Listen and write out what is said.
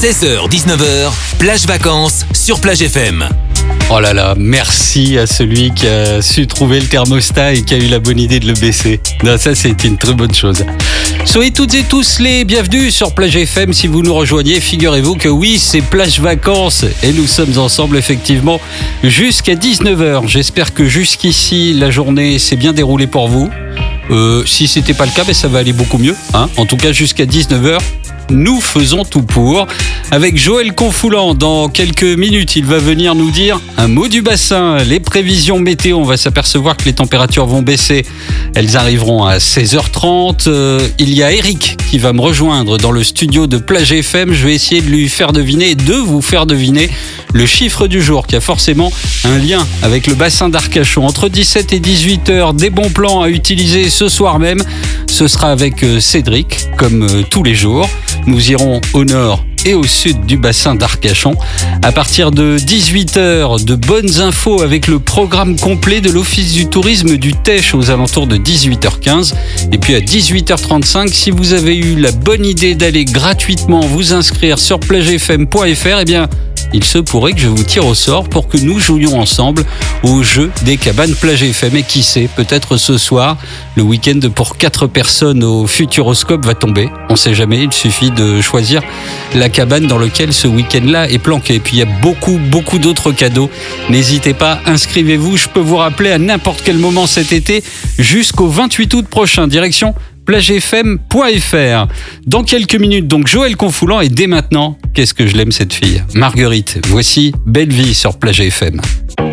16h-19h, plage vacances sur Plage FM. Oh là là, merci à celui qui a su trouver le thermostat et qui a eu la bonne idée de le baisser. Non, ça c'est une très bonne chose. Soyez toutes et tous les bienvenus sur Plage FM. Si vous nous rejoignez, figurez-vous que oui, c'est plage vacances et nous sommes ensemble effectivement jusqu'à 19h. J'espère que jusqu'ici la journée s'est bien déroulée pour vous. Si c'était pas le cas, ça va aller beaucoup mieux. En tout cas, jusqu'à 19h. Nous faisons tout pour. Avec Joël Confoulant, dans quelques minutes, il va venir nous dire un mot du bassin, les prévisions météo. On va s'apercevoir que les températures vont baisser. Elles arriveront à 16h30. Il y a Eric qui va me rejoindre dans le studio de Plage FM. Je vais essayer de lui faire deviner, de vous faire deviner le chiffre du jour qui a forcément un lien avec le bassin d'Arcachon. Entre 17 et 18h, des bons plans à utiliser ce soir même. Ce sera avec Cédric, comme tous les jours. Nous irons au nord et au sud du bassin d'Arcachon. À partir de 18h, de bonnes infos avec le programme complet de l'Office du tourisme du Tech aux alentours de 18h15. Et puis à 18h35, si vous avez eu la bonne idée d'aller gratuitement vous inscrire sur plagefm.fr, eh bien, il se pourrait que je vous tire au sort pour que nous jouions ensemble au jeu des cabanes Plage FM. Et qui sait, peut-être ce soir, le week-end pour 4 personnes au Futuroscope va tomber. On sait jamais, il suffit de choisir la cabane dans laquelle ce week-end-là est planqué. Et puis il y a beaucoup d'autres cadeaux. N'hésitez pas, inscrivez-vous. Je peux vous rappeler à n'importe quel moment cet été jusqu'au 28 août prochain. Direction plagefm.fr. Dans quelques minutes, donc Joël Confoulant, et dès maintenant, qu'est-ce que je l'aime cette fille. Marguerite, voici Belle Vie sur Plage FM.